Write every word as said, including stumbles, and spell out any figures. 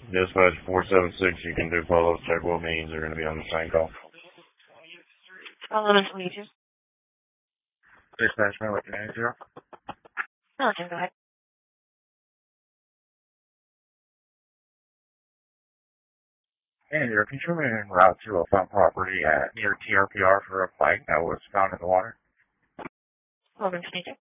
Dispatch four seven six, you can do follow-up check. What means they're going to be on the same call? eleven twenty-two. Dispatch, man, what can I answer? No, Jim, go ahead. And you're contributing en route to a front property at near T R P R for a bike that was found in the water. eleven twenty-two.